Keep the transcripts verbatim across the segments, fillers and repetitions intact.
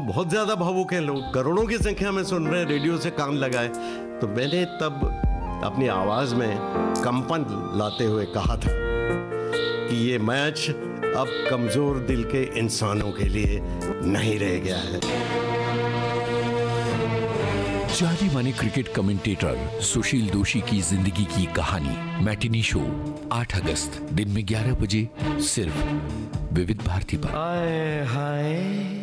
बहुत ज्यादा भावुक हैं लोग, करोड़ों की संख्या में सुन रहे हैं, रेडियो से कान लगाए। तो मैंने तब अपनी आवाज में कंपन लाते हुए कहा था कि ये मैच अब कमजोर दिल के इंसानों के लिए नहीं रह गया है। जाने माने क्रिकेट कमेंटेटर सुशील दोषी की जिंदगी की कहानी मैटिनी शो आठ अगस्त दिन में ग्यारह बजे सिर्फ विविध भारती पर। हाय हाय।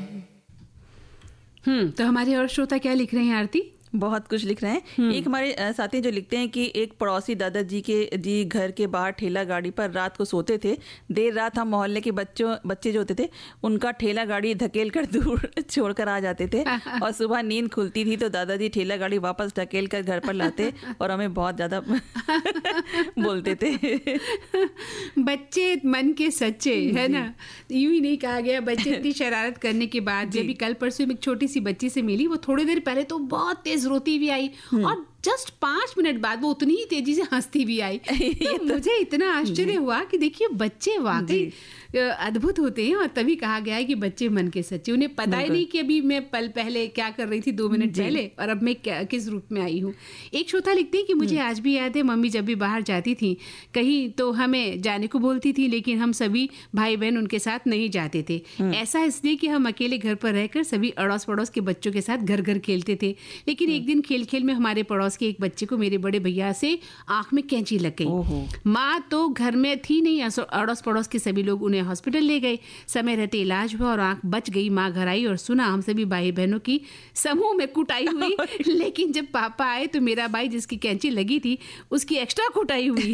हम्म तो हमारे और श्रोता क्या लिख रहे हैं आरती? बहुत कुछ लिख रहे हैं। एक हमारे साथी जो लिखते हैं कि एक पड़ोसी दादाजी के जी घर के बाहर ठेला गाड़ी पर रात को सोते थे। देर रात हम मोहल्ले के बच्चों बच्चे जो होते थे उनका ठेला गाड़ी धकेल कर दूर छोड़कर आ जाते थे और सुबह नींद खुलती थी तो दादाजी ठेला गाड़ी वापस धकेल कर घर पर लाते और हमें बहुत ज्यादा बोलते थे। बच्चे मन के सच्चे है ना, यूं ही नहीं कहा गया। बच्चे इतनी शरारत करने के बाद जब भी कल परसों में एक छोटी सी बच्ची से मिली, वो थोड़ी देर पहले तो बहुत तेज रोती भी आई और जस्ट पांच मिनट बाद वो उतनी ही तेजी से हंसती भी आई। तो मुझे इतना आश्चर्य हुआ कि देखिए बच्चे वाकई अद्भुत होते हैं और तभी कहा गया है कि बच्चे मन के सच्चे। उन्हें पता ही नहीं कि अभी मैं पल पहले क्या कर रही थी, दो मिनट पहले, और अब मैं किस रूप में आई हूँ। एक श्रोता लिखते हैं कि मुझे आज भी याद है मम्मी जब भी बाहर जाती थी कहीं तो हमें जाने को बोलती थी, लेकिन हम सभी भाई बहन उनके साथ नहीं जाते थे। ऐसा इसलिए कि हम अकेले घर पर रहकर सभी अड़ोस पड़ोस के बच्चों के साथ घर घर खेलते थे। लेकिन एक दिन खेल खेल में हमारे पड़ोस के एक बच्चे को मेरे बड़े भैया से आंख में कैंची लग गई। माँ तो घर में थी नहीं, अड़ोस पड़ोस के सभी लोग उन्हें हॉस्पिटल ले गए। समय रहते इलाज हुआ और आंख बच गई। माँ घर आई और सुना हम सभी भाई बहनों की समूह में कुटाई हुई। लेकिन जब पापा आए तो मेरा भाई जिसकी कैंची लगी थी उसकी एक्स्ट्रा कुटाई हुई।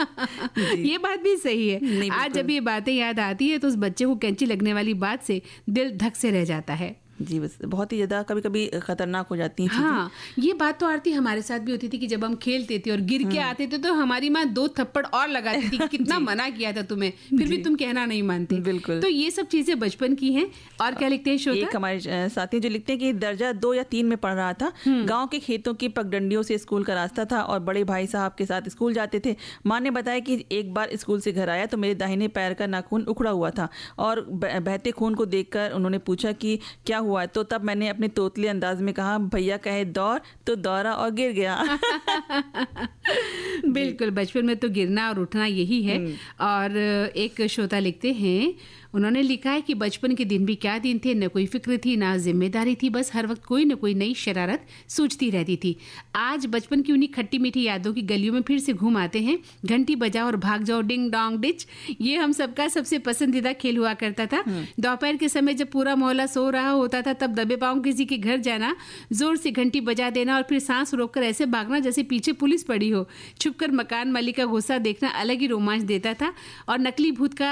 ये बात भी सही है। आज जब ये बातें याद आती है तो उस बच्चे को कैंची लगने वाली बात से दिल धक से रह जाता है। जी बस बहुत ही ज्यादा कभी कभी खतरनाक हो जाती हैं। हाँ, ये बात तो आरती हमारे साथ भी होती थी कि जब हम खेलते थे और गिर के आते थे तो हमारी माँ दो थप्पड़ और लगाती थी। कितना मना किया था तुम्हें, फिर भी तुम कहना नहीं मानते। बिल्कुल। तो ये सब चीजें बचपन की हैं। और क्या लिखते हैं श्रोता? एक हमारे साथी जो लिखते हैं कि दर्जा दो या तीन में पढ़ रहा था, गाँव के खेतों की पगडंडियों से स्कूल का रास्ता था और बड़े भाई साहब के साथ स्कूल जाते थे। माँ ने बताया कि एक बार स्कूल से घर आया तो मेरे दाहिने पैर का नाखून उखड़ा हुआ था और बहते खून को देखकर उन्होंने पूछा कि क्या हुआ है। तो तब मैंने अपने तोतले अंदाज में कहा भैया कहे दौड़, तो दौड़ा और गिर गया। बिल्कुल, बचपन में तो गिरना और उठना यही है। और एक श्रोता लिखते हैं, उन्होंने लिखा है कि बचपन के दिन भी क्या दिन थे, न कोई फिक्र थी ना जिम्मेदारी थी, बस हर वक्त कोई न कोई नई शरारत सूझती रहती थी। आज बचपन की उन्हीं खट्टी मीठी यादों की गलियों में फिर से घूम आते हैं। घंटी बजाओ और भाग जाओ, डिंग डोंग डिच, ये हम सबका सबसे पसंदीदा खेल हुआ करता था। दोपहर के समय जब पूरा मोहल्ला सो रहा होता था तब दबे पांव किसी के घर जाना, जोर से घंटी बजा देना और फिर सांस रोककर ऐसे भागना जैसे पीछे पुलिस पड़ी हो। छुपकर मकान मालिक का गुस्सा देखना अलग ही रोमांच देता था। और नकली भूत का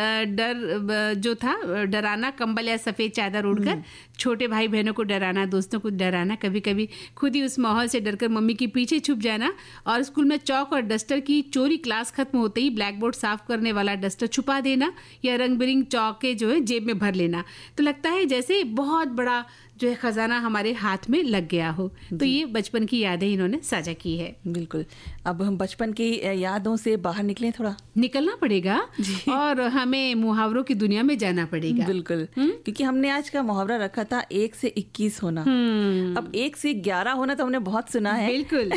डर जो था, डराना, कंबल या सफेद चादर ओढ़कर छोटे भाई बहनों को डराना, दोस्तों को डराना, कभी कभी खुद ही उस माहौल से डरकर मम्मी के पीछे छुप जाना। और स्कूल में चौक और डस्टर की चोरी, क्लास खत्म होते ही ब्लैक बोर्ड साफ करने वाला डस्टर छुपा देना या रंग बिरंग चौके जो है जेब में भर लेना। तो लगता है जैसे बहुत बड़ा जो है खजाना हमारे हाथ में लग गया हो। तो ये बचपन की यादें इन्होंने साझा की है। बिल्कुल। अब हम बचपन की यादों से बाहर निकले, थोड़ा निकलना पड़ेगा और हमें मुहावरों की दुनिया में जाना पड़ेगा। बिल्कुल, क्योंकि हमने आज का मुहावरा रखा था एक से इक्कीस होना। अब एक से ग्यारह होना तो हमने बहुत सुना है। बिल्कुल।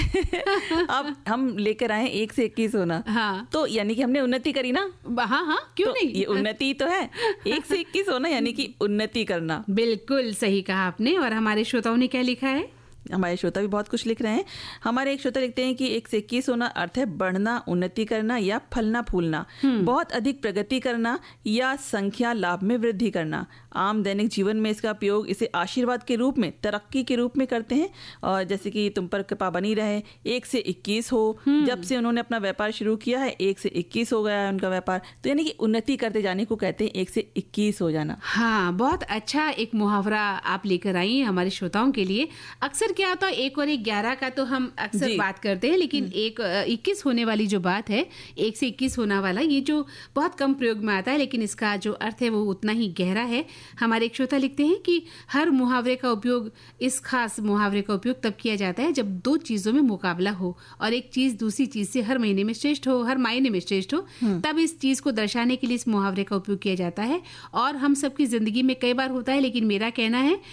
अब हम लेकर आए एक से इक्कीस होना। हाँ। तो यानी कि हमने उन्नति करी ना। हाँ हाँ, क्यों तो नहीं, ये उन्नति तो है। एक से इक्कीस होना यानी कि उन्नति करना। बिल्कुल सही कहा आपने। और हमारे श्रोताओं ने क्या लिखा है? हमारे श्रोता भी बहुत कुछ लिख रहे हैं। हमारे एक श्रोता लिखते हैं कि एक से इक्कीस होना अर्थ है बढ़ना, उन्नति करना या फलना फूलना, बहुत अधिक प्रगति करना या संख्या लाभ में वृद्धि करना। आम दैनिक जीवन में इसका उपयोग इसे आशीर्वाद के रूप में, तरक्की के रूप में करते हैं। और जैसे कि तुम पर कृपा बनी रहे, एक से इक्कीस हो। जब से उन्होंने अपना व्यापार शुरू किया है एक से इक्कीस हो गया है उनका व्यापार। तो यानी कि उन्नति करते जाने को कहते हैं एक से इक्कीस हो जाना। हाँ, बहुत अच्छा एक मुहावरा आप लेकर आई हैं हमारे श्रोताओं के लिए। अक्सर क्या होता है, एक और एक ग्यारह का तो हम अक्सर बात करते हैं, लेकिन एक इक्कीस होने वाली जो बात है, एक से इक्कीस होना वाला, ये जो बहुत कम प्रयोग में आता है, लेकिन इसका जो अर्थ है वो उतना ही गहरा है। हमारे एक श्रोता लिखते हैं कि हर मुहावरे का उपयोग, इस खास मुहावरे का उपयोग तब किया जाता है जब दो चीजों में मुकाबला हो और एक चीज दूसरी चीज से हर महीने में श्रेष्ठ हो, हर मायने में श्रेष्ठ हो, तब इस चीज को दर्शाने के लिए इस मुहावरे का उपयोग किया जाता है। और हम सबकी जिंदगी में कई बार होता है, लेकिन मेरा कहना है